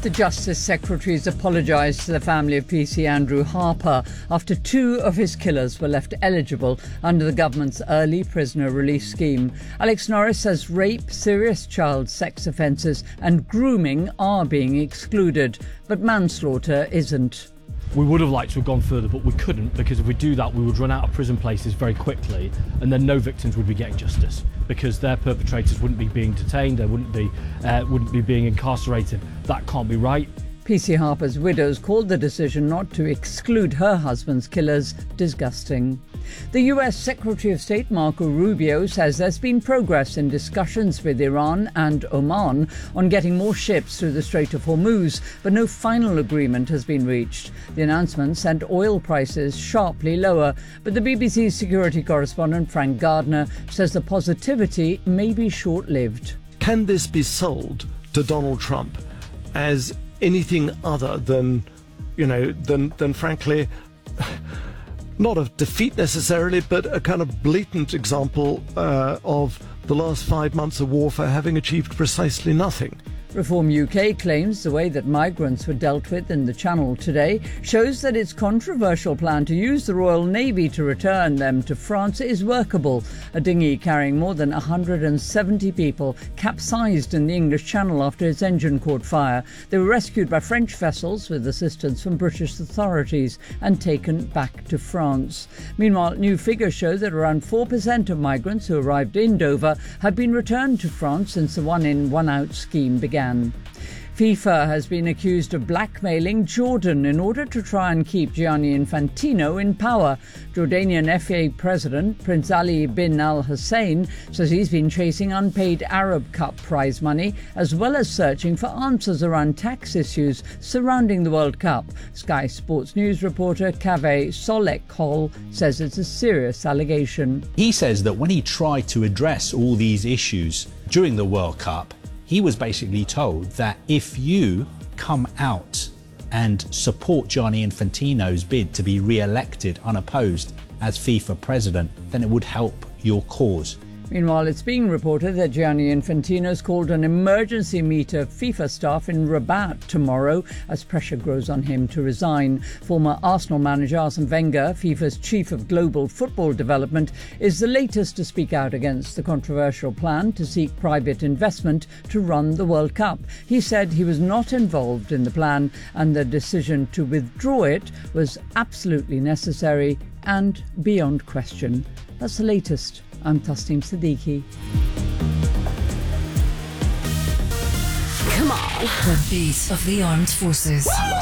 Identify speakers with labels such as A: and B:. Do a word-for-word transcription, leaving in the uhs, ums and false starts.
A: The Justice Secretary has apologised to the family of P C Andrew Harper after two of his killers were left eligible under the government's early prisoner release scheme. Alex Norris says rape, serious child sex offences and grooming are being excluded, but manslaughter isn't.
B: We would have liked to have gone further, but we couldn't, because if we do that, we would run out of prison places very quickly, and then no victims would be getting justice, because their perpetrators wouldn't be being detained, they wouldn't be, uh, wouldn't be being incarcerated. That can't be right.
A: P C Harper's widows called the decision not to exclude her husband's killers disgusting. The U S Secretary of State Marco Rubio says there's been progress in discussions with Iran and Oman on getting more ships through the Strait of Hormuz, but no final agreement has been reached. The announcement sent oil prices sharply lower, but the B B C's security correspondent Frank Gardner says the positivity may be short-lived.
C: Can this be sold to Donald Trump as anything other than, you know, than, than frankly, not of defeat necessarily, but a kind of blatant example uh, of the last five months of warfare having achieved precisely nothing?
A: Reform U K claims the way that migrants were dealt with in the Channel today shows that its controversial plan to use the Royal Navy to return them to France is workable. A dinghy carrying more than one hundred seventy people capsized in the English Channel after its engine caught fire. They were rescued by French vessels with assistance from British authorities and taken back to France. Meanwhile, new figures show that around four percent of migrants who arrived in Dover have been returned to France since the one-in, one-out scheme began. FIFA has been accused of blackmailing Jordan in order to try and keep Gianni Infantino in power. Jordanian F A President Prince Ali bin Al Hussein says he's been chasing unpaid Arab Cup prize money, as well as searching for answers around tax issues surrounding the World Cup. Sky Sports News reporter Kaveh Solek-Hol says it's a serious allegation.
D: He says that when he tried to address all these issues during the World Cup, he was basically told that if you come out and support Gianni Infantino's bid to be re-elected unopposed as FIFA president, then it would help your cause.
A: Meanwhile, it's being reported that Gianni Infantino's called an emergency meet of FIFA staff in Rabat tomorrow as pressure grows on him to resign. Former Arsenal manager Arsene Wenger, FIFA's chief of global football development, is the latest to speak out against the controversial plan to seek private investment to run the World Cup. He said he was not involved in the plan and the decision to withdraw it was absolutely necessary and beyond question. That's the latest. I'm Tasneem Siddiqui.
E: Come on.
F: The beat of the armed forces.
E: Woo!